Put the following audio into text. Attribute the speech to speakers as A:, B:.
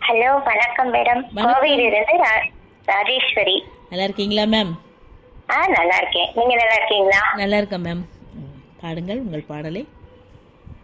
A: Hello, வணக்கம் madam.
B: வணக்கம்.
A: கோவையிலிருந்து ராஜேஸ்வரி.
B: நல்லா இருக்கீங்களா மேம்?
A: நல்லா இருக்கேன். நீங்க நல்லா இருக்கீங்களா?
B: நல்லா இருக்கேன் மேம். பாடுங்கள் உங்கள் பாடலை.